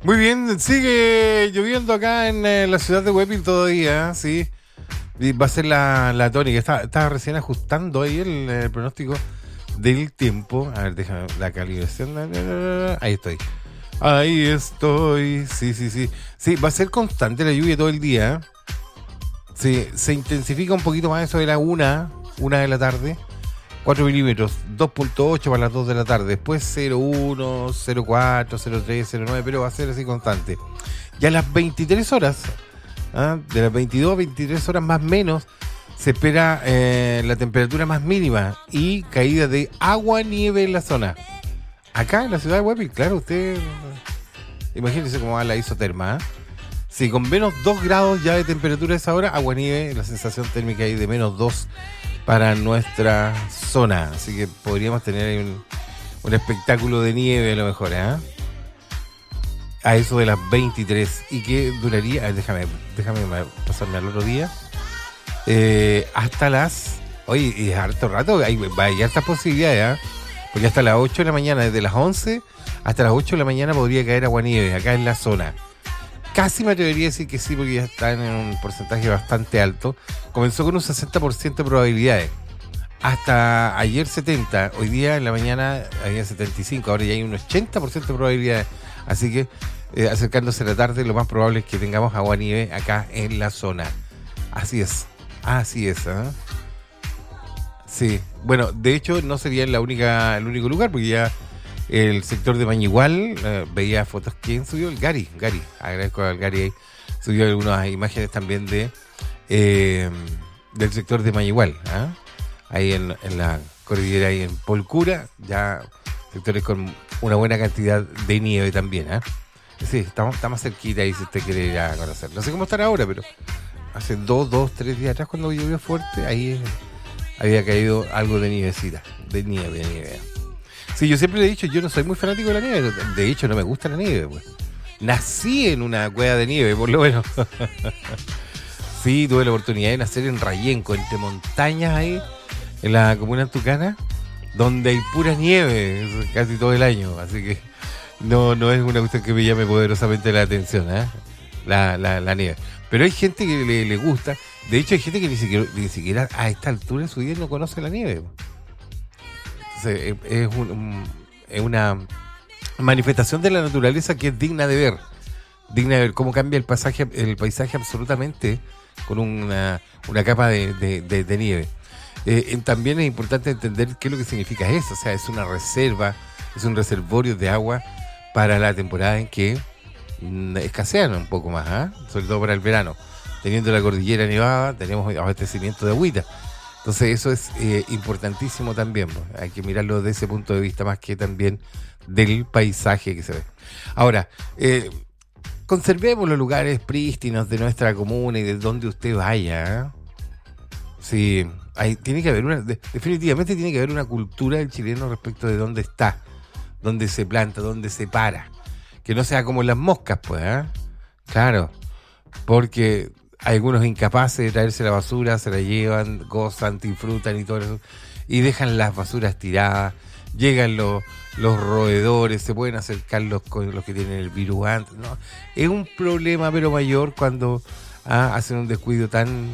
Muy bien, sigue lloviendo acá en la ciudad de Huepil todavía, sí. Y va a ser la tónica. Estaba recién ajustando ahí el pronóstico del tiempo. A ver, déjame la calibración. Ahí estoy. Ahí estoy. Sí, sí, sí. Sí, va a ser constante la lluvia todo el día. Sí, se intensifica un poquito más eso de la una de la tarde. 4 milímetros, 2.8 para las 2 de la tarde. Después 0.1, 0.4, 0.3, 0.9, pero va a ser así constante. Ya a las 23 horas, de las 22 a 23 horas más o menos, se espera la temperatura más mínima y caída de agua-nieve en la zona. Acá en la ciudad de Huepil, claro, usted imagínese cómo va la isoterma. Sí, con menos 2 grados ya de temperatura a esa hora, agua-nieve, la sensación térmica ahí de menos 2 para nuestra zona. Así que podríamos tener ahí un espectáculo de nieve a lo mejor, a eso de las 23. Y que duraría, déjame pasarme al otro día, hasta las... Oye, y es harto rato, hay hartas posibilidades, porque hasta las 8 de la mañana, desde las 11 hasta las 8 de la mañana podría caer aguanieve acá en la zona. Casi me atrevería a decir que sí, porque ya están en un porcentaje bastante alto. Comenzó con un 60% de probabilidades. Hasta ayer 70%. Hoy día en la mañana había 75%. Ahora ya hay un 80% de probabilidades. Así que acercándose a la tarde, lo más probable es que tengamos agua-nieve acá en la zona. Así es. Sí. Bueno, de hecho no sería el único lugar, porque ya... El sector de Mañigual, veía fotos. ¿Quién subió? El Gary. Agradezco al Gary ahí. Subió algunas imágenes también del sector de Mañigual. Ahí en la cordillera, ahí en Polcura, ya sectores con una buena cantidad de nieve también. Sí, estamos más cerquita ahí si usted quiere ir a conocer. No sé cómo estará ahora, pero hace 3 días atrás, cuando llovió fuerte, ahí había caído algo de nievecita. De nieve. Sí, yo siempre le he dicho, yo no soy muy fanático de la nieve. De hecho, no me gusta la nieve, pues. Nací en una cueva de nieve, por lo menos. Sí, tuve la oportunidad de nacer en Rayenco, entre montañas ahí, en la comuna antucana, donde hay pura nieve casi todo el año. Así que no es una cuestión que me llame poderosamente la atención, la nieve. Pero hay gente que le gusta. De hecho, hay gente que ni siquiera a esta altura de su vida no conoce la nieve. Es una manifestación de la naturaleza que es digna de ver cómo cambia el paisaje absolutamente con una capa de nieve. También es importante entender qué es lo que significa eso. O sea, es una reserva, es un reservorio de agua para la temporada en que escasean un poco más, sobre todo para el verano. Teniendo la cordillera nevada, tenemos abastecimiento de agüita. Entonces eso es importantísimo también, pues. Hay que mirarlo desde ese punto de vista más que también del paisaje que se ve. Ahora, conservemos los lugares prístinos de nuestra comuna y de donde usted vaya. Sí, tiene que haber definitivamente tiene que haber una cultura del chileno respecto de dónde está, dónde se planta, dónde se para. Que no sea como las moscas, pues, Claro, porque... Hay algunos incapaces de traerse la basura, se la llevan, gozan, disfrutan y todo eso, y dejan las basuras tiradas. Llegan los roedores, se pueden acercar los que tienen el virus antes, ¿no? Es un problema pero mayor cuando hacen un descuido tan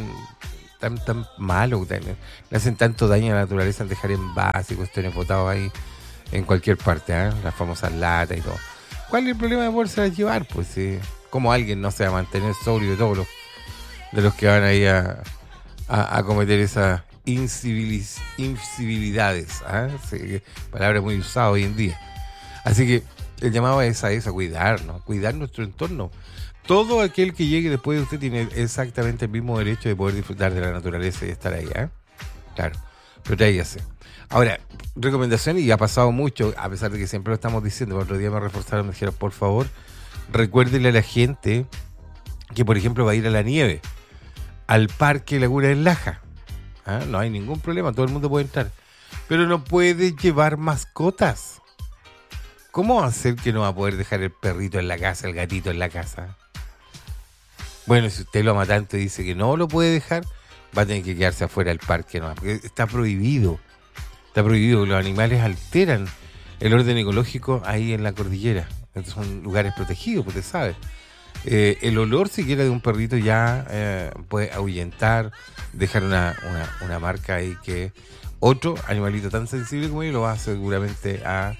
malo, le hacen tanto daño a la naturaleza al dejar envases y cuestiones botados ahí en cualquier parte, las famosas latas y todo. ¿Cuál es el problema de poderse llevar? Pues como alguien no se va a mantener sobrio de todos los que van ahí a cometer esas incivilidades, sí, palabra muy usada hoy en día. Así que el llamado es a cuidarnos, cuidar nuestro entorno. Todo aquel que llegue después de usted tiene exactamente el mismo derecho de poder disfrutar de la naturaleza y estar ahí, Claro, protéigase. Ahora, recomendación, y ha pasado mucho, a pesar de que siempre lo estamos diciendo, el otro día me reforzaron, me dijeron, por favor, recuérdele a la gente que, por ejemplo, va a ir a la nieve, al Parque Laguna del Laja. No hay ningún problema, todo el mundo puede entrar. Pero no puede llevar mascotas. ¿Cómo va a ser que no va a poder dejar el perrito en la casa, el gatito en la casa? Bueno, si usted lo ama tanto y dice que no lo puede dejar, va a tener que quedarse afuera del parque, ¿no? Porque está prohibido. Está prohibido, los animales alteran el orden ecológico ahí en la cordillera. Estos son lugares protegidos, pues usted sabe. El olor siquiera de un perrito ya puede ahuyentar, dejar una marca ahí que otro animalito tan sensible como él lo va seguramente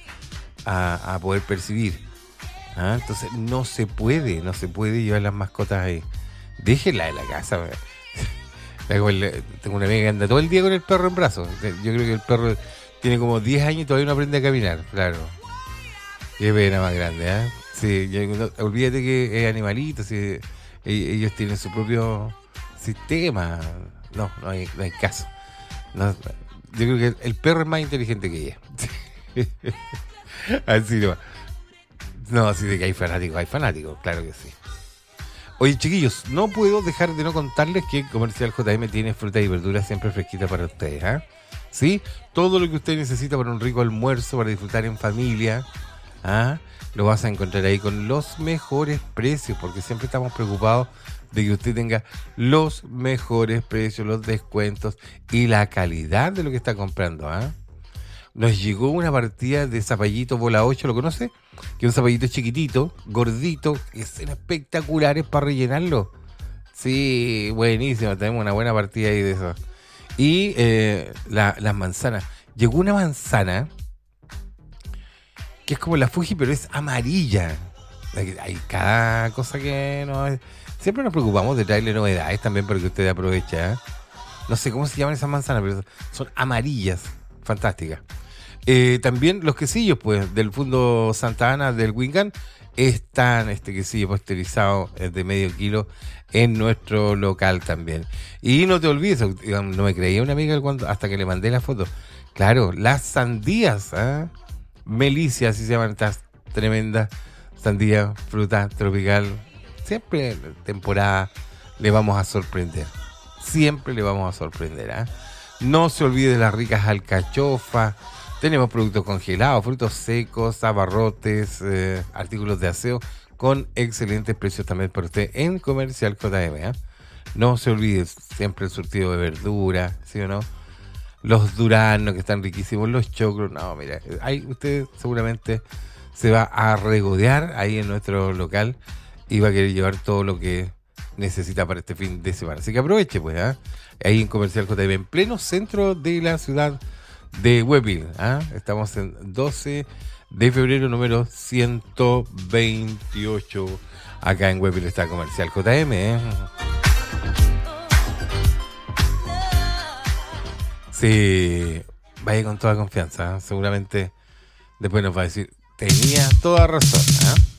a poder percibir. ¿Ah? Entonces no se puede llevar las mascotas ahí. Déjenla en la casa. Tengo una amiga que anda todo el día con el perro en brazos. Yo creo que el perro tiene como 10 años y todavía no aprende a caminar, claro. Qué pena más grande, ¿eh? Sí, olvídate que es animalito, sí, ellos tienen su propio sistema. No hay caso. No, yo creo que el perro es más inteligente que ella. Así no. No, así de que hay fanáticos, claro que sí. Oye, chiquillos, no puedo dejar de no contarles que Comercial JM tiene fruta y verduras siempre fresquita para ustedes, ¿ah? ¿Sí? Todo lo que usted necesita para un rico almuerzo, para disfrutar en familia, ¿ah? Lo vas a encontrar ahí con los mejores precios, porque siempre estamos preocupados de que usted tenga los mejores precios, los descuentos y la calidad de lo que está comprando, ¿ah? Nos llegó una partida de zapallito bola 8, ¿lo conoce? Que es un zapallito chiquitito, gordito, que son espectaculares para rellenarlo. Sí, buenísimo, tenemos una buena partida ahí de eso. Y las manzanas. Llegó una manzana que es como la Fuji, pero es amarilla. Hay cada cosa que nos... Siempre nos preocupamos de traerle novedades también para que usted aproveche, ¿eh? No sé cómo se llaman esas manzanas, pero son amarillas. Fantásticas. También los quesillos, pues, del Fundo Santa Ana del Wingan, están este quesillo pasteurizado de medio kilo en nuestro local también. Y no te olvides, no me creía una amiga hasta que le mandé la foto. Claro, las sandías, ¿eh? Melicia, así se llaman estas tremendas sandías, fruta tropical. Siempre en temporada le vamos a sorprender. Siempre le vamos a sorprender, ¿eh? No se olvide de las ricas alcachofas. Tenemos productos congelados, frutos secos, abarrotes, artículos de aseo con excelentes precios también para usted en Comercial JM, ¿eh? No se olvide siempre el surtido de verdura, ¿sí o no? Los duranos que están riquísimos, los choclos. No, mira, ahí usted seguramente se va a regodear ahí en nuestro local y va a querer llevar todo lo que necesita para este fin de semana. Así que aproveche, pues, ¿eh? Ahí en Comercial JM, en pleno centro de la ciudad de Huepil, ¿eh? Estamos en 12 de febrero, número 128. Acá en Huepil está Comercial JM, ¿eh? Sí, vaya con toda confianza, ¿eh? Seguramente después nos va a decir, tenía toda razón, ¿eh?